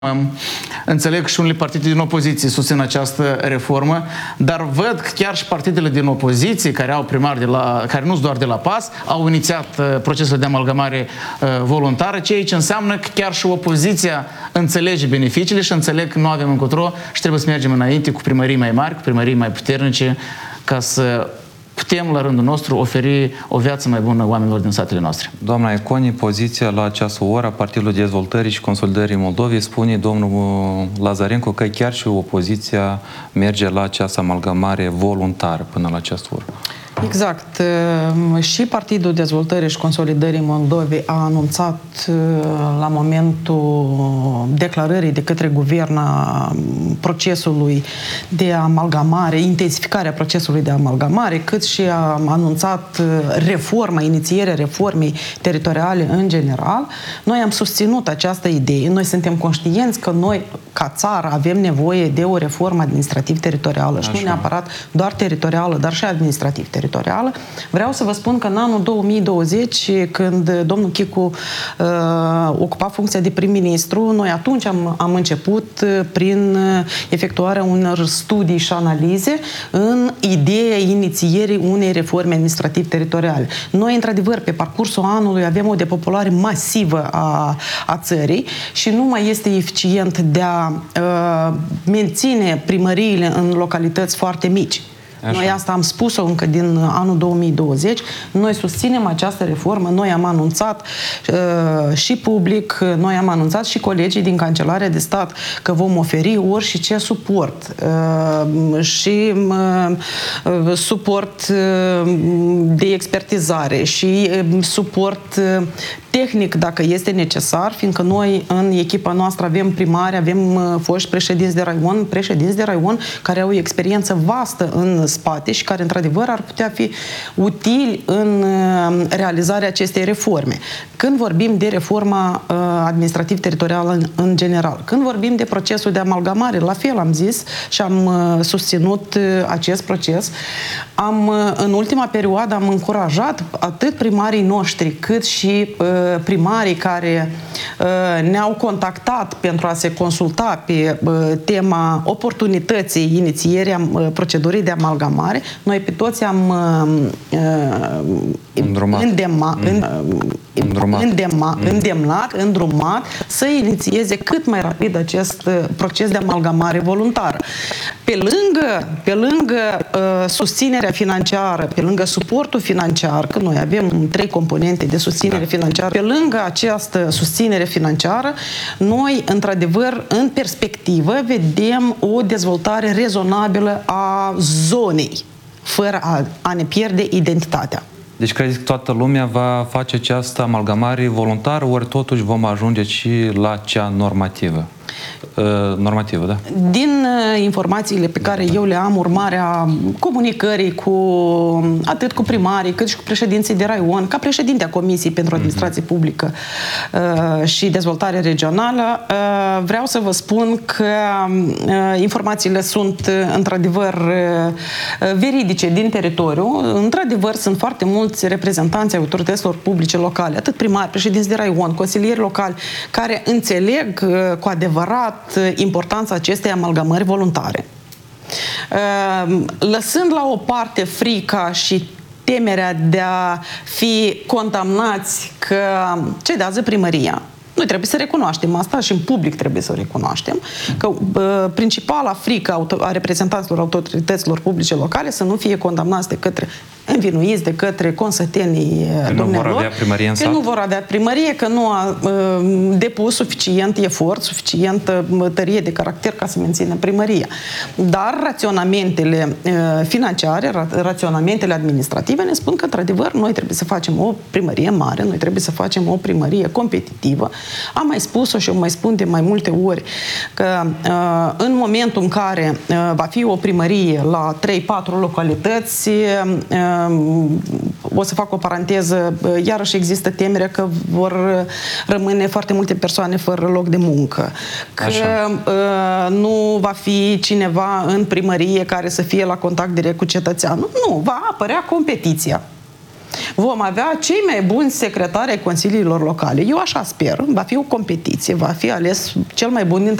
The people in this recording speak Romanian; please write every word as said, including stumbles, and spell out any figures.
Înțeleg că și unele partide din opoziție susțin această reformă, dar văd că chiar și partidele din opoziție, care au primari de la, care nu sunt doar de la P A S, au inițiat uh, procesul de amalgamare uh, voluntară, ceea ce înseamnă că chiar și opoziția înțelege beneficiile și înțeleg că nu avem încotro și trebuie să mergem înainte cu primării mai mari, cu primării mai puternice, ca să putem, la rândul nostru, oferi o viață mai bună oamenilor din satele noastre. Doamna Econi, poziția la această oră a Partidului Dezvoltării și Consolidării Moldovei, spune domnul Lazarenko că chiar și opoziția merge la această amalgamare voluntară până la această oră. Exact. Și Partidul Dezvoltării și Consolidării Moldovei a anunțat la momentul declarării de către guvern a procesului de amalgamare, intensificarea procesului de amalgamare, cât și a anunțat reforma, inițierea reformei teritoriale în general. Noi am susținut această idee. Noi suntem conștienți că noi, ca țară, avem nevoie de o reformă administrativ-teritorială și nu neapărat doar teritorială, dar și administrativ-teritorială. Vreau să vă spun că în anul două mii douăzeci, când domnul Chicu uh, ocupa funcția de prim-ministru, noi atunci am, am început prin efectuarea unor studii și analize în ideea inițierii unei reforme administrativ-teritoriale. Noi, într-adevăr, pe parcursul anului avem o depopulare masivă a, a țării și nu mai este eficient de a uh, menține primăriile în localități foarte mici. Așa. Noi asta am spus-o încă din anul două mii douăzeci. Noi susținem această reformă. Noi am anunțat uh, și public, noi am anunțat și colegii din Cancelarea de Stat că vom oferi orice suport. Uh, și uh, suport uh, de expertizare și uh, suport uh, tehnic, dacă este necesar, fiindcă noi în echipa noastră avem primari, avem uh, foști președinți de raion, președinți de raion care au o experiență vastă în spate și care, într-adevăr, ar putea fi utili în uh, realizarea acestei reforme. Când vorbim de reforma uh, administrativ-teritorială în, în general, când vorbim de procesul de amalgamare, la fel am zis și am uh, susținut uh, acest proces. Am, uh, în ultima perioadă am încurajat atât primarii noștri, cât și uh, primarii care uh, ne-au contactat pentru a se consulta pe uh, tema oportunității inițierii uh, procedurii de amalgamare. Noi pe toți am uh, îndrumat. Îndema, mm. în, îndrumat. Îndema, mm. îndemnat, îndrumat să inițieze cât mai rapid acest uh, proces de amalgamare voluntară. Pe lângă, pe lângă uh, susținerea financiară, pe lângă suportul financiar, că noi avem trei componente de susținere da. financiară, pe lângă această susținere financiară, noi, într-adevăr, în perspectivă, vedem o dezvoltare rezonabilă a zonei, fără a, a ne pierde identitatea. Deci credeți că toată lumea va face această amalgamare voluntară, ori totuși vom ajunge și la cea normativă? normativă, da? Din uh, informațiile pe care eu le am, urmarea comunicării cu atât cu primarii, cât și cu președinții de raion, ca președinte a Comisiei pentru Administrație Publică uh, și Dezvoltare Regională, uh, vreau să vă spun că uh, informațiile sunt uh, într-adevăr uh, veridice din teritoriu. Într-adevăr, sunt foarte mulți reprezentanți ai autorităților publice locale, atât primari, președinți de raion, consilieri locali, care înțeleg uh, cu adevărat importanța acestei amalgamări voluntare. Lăsând la o parte frica și temerea de a fi condamnați că cedează primăria, noi trebuie să recunoaștem asta și în public trebuie să o recunoaștem, că uh, principala frică a reprezentanților autorităților publice locale să nu fie condamnați de către învinuiți de către consătenii domnilor, că nu vor avea primărie, că nu a uh, depus suficient efort, suficientă tărie de caracter ca să mențină primăria. Dar raționamentele uh, financiare, ra raționamentele administrative ne spun că, într-adevăr, noi trebuie să facem o primărie mare, noi trebuie să facem o primărie competitivă. Am mai spus-o și o mai spun de mai multe ori că uh, în momentul în care uh, va fi o primărie la trei patru localități, uh, o să fac o paranteză, iarăși există temerea că vor rămâne foarte multe persoane fără loc de muncă, că uh, nu va fi cineva în primărie care să fie la contact direct cu cetățeanul. Nu, va apărea competiția. vom avea cei mai buni secretari ai consiliilor locale. Eu așa sper. Va fi o competiție, va fi ales cel mai bun dintre